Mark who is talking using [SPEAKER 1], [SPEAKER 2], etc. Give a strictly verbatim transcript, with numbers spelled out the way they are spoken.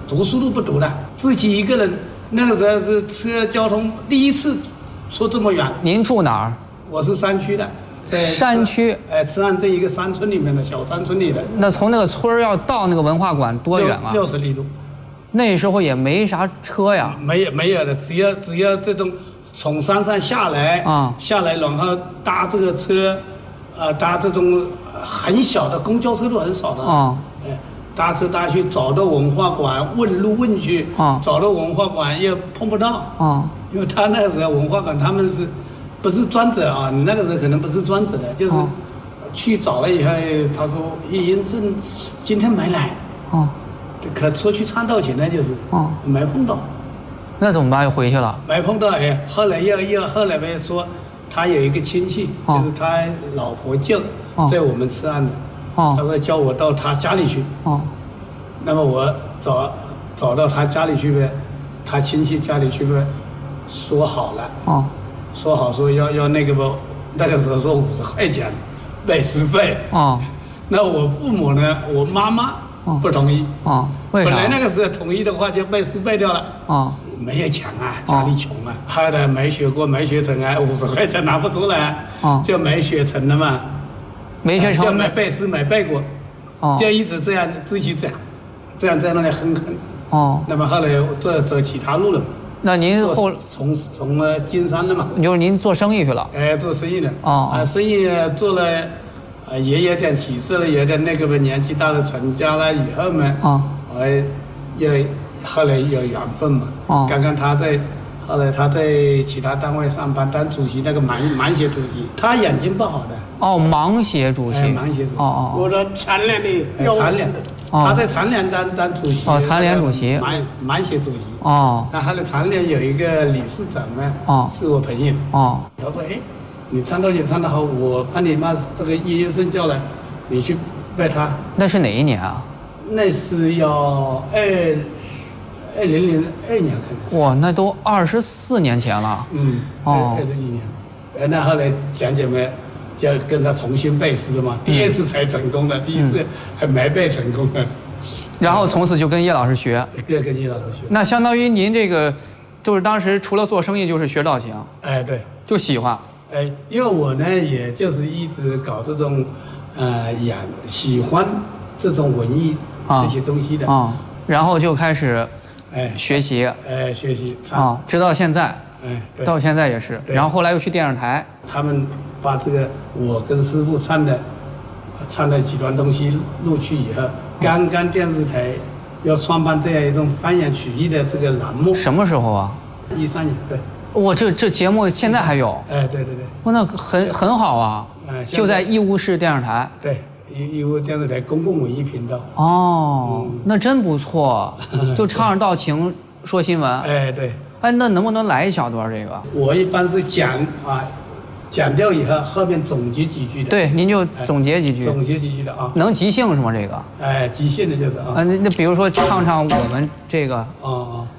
[SPEAKER 1] 读书都不读的，自己一个人。那个时候是车交通第一次出这么远。
[SPEAKER 2] 您住哪儿？
[SPEAKER 1] 我是山区的，在
[SPEAKER 2] 山区。
[SPEAKER 1] 哎，慈安这一个山村里面的小山村里的。
[SPEAKER 2] 那从那个村儿要到那个文化馆多远啊？
[SPEAKER 1] 六十里路。
[SPEAKER 2] 那时候也没啥车呀。
[SPEAKER 1] 没有没有的，只要只要这种从山上下来啊，下来然后搭这个车，呃，搭这种很小的公交车都很少的啊。哎。搭车搭去找到文化馆问路问去啊，找到文化馆又碰不到啊，因为他那个时候文化馆他们是，不是专责啊？你那个时候可能不是专责的，就是去找了以后，他说叶英胜今天没来啊，可出去唱道去呢，就是啊，没碰到，
[SPEAKER 2] 那怎么办？又回去了？
[SPEAKER 1] 没碰到哎，后来又又后来呗说他有一个亲戚，就是他老婆舅在我们慈安的。他说叫我到他家里去，哦，那么我找找到他家里去呗，他亲戚家里去呗，说好了，哦，说好说要要那个不，那个时候说五十块钱，背诗费，哦，那我父母呢，我妈妈不同意，哦，为啥？本来那个时候同意的话就背诗背掉了，哦，没有钱啊，家里穷啊，后来没学过没学成啊，五十块钱拿不出来，哦，就没学成了嘛。
[SPEAKER 2] 没学成，
[SPEAKER 1] 就没背诗，没背过，哦，就一直这样自己这样，这样在那里哼哼，哦。那么后来走走其他路了。
[SPEAKER 2] 那您后
[SPEAKER 1] 从从了金山了嘛？
[SPEAKER 2] 就是您做生意去了？
[SPEAKER 1] 哎，做生意的。哦。啊，生意做了，呃，也有点起色了，有点那个吧，年纪大了成家了以后嘛，哦，哎，又后来有缘分嘛。哦。刚刚他在。后来他在其他单位上班当主席，那个盲盲协主席，他眼睛不好的。
[SPEAKER 2] 哦，盲协主席。
[SPEAKER 1] 哎，盲协主席。哦哦。我的残联的。残联的。他在残联当当主席。
[SPEAKER 2] 哦，残联主席。
[SPEAKER 1] 盲盲协主席。哦。那他的残联有一个理事长呢。哦。是我朋友。哦。他说：“哎，你唱到你唱得好，我把你妈这个叶英胜叫来，你去拜他。”
[SPEAKER 2] 那是哪一年啊？
[SPEAKER 1] 那是要二。二零零二年可能。
[SPEAKER 2] 哇，那都二十四年前了。
[SPEAKER 1] 嗯。哦。二十几年。呃，那后来讲姐妹就跟他重新背诗嘛，第二次才成功的，第一次还没背成功的。
[SPEAKER 2] 然后从此就跟叶老师学。
[SPEAKER 1] 对，跟叶老师学。
[SPEAKER 2] 那相当于您这个，就是当时除了做生意就是学造型。
[SPEAKER 1] 哎，对。
[SPEAKER 2] 就喜欢。
[SPEAKER 1] 哎，因为我呢，也就是一直搞这种，呃，演喜欢这种文艺这些东西的。
[SPEAKER 2] 啊。然后就开始。
[SPEAKER 1] 哎，
[SPEAKER 2] 学习，
[SPEAKER 1] 哎，学习
[SPEAKER 2] 啊，直到现在，
[SPEAKER 1] 哎，
[SPEAKER 2] 到现在也是。然后后来又去电视台，
[SPEAKER 1] 他们把这个我跟师傅唱的，唱的几段东西录去以后，刚刚电视台要创办这样一种方言曲艺的这个栏目。
[SPEAKER 2] 什么时候啊？
[SPEAKER 1] 一三年，对。
[SPEAKER 2] 哇，这这节目现在还有？
[SPEAKER 1] 哎，对对对。
[SPEAKER 2] 哇，那很很好啊。哎，就在义乌市电视台。
[SPEAKER 1] 对。义义乌电视台公共文艺频道。
[SPEAKER 2] 哦，嗯、那真不错，就唱着道情说新闻。
[SPEAKER 1] 哎，对。
[SPEAKER 2] 哎，那能不能来一小段这个？
[SPEAKER 1] 我一般是讲啊，讲掉以后后面总结几句的。
[SPEAKER 2] 对，您就总结几句。
[SPEAKER 1] 总结几句的啊。
[SPEAKER 2] 能即兴是吗？这个？
[SPEAKER 1] 哎，即兴的就是啊。
[SPEAKER 2] 啊，那那比如说唱唱我们这个。
[SPEAKER 1] 哦哦。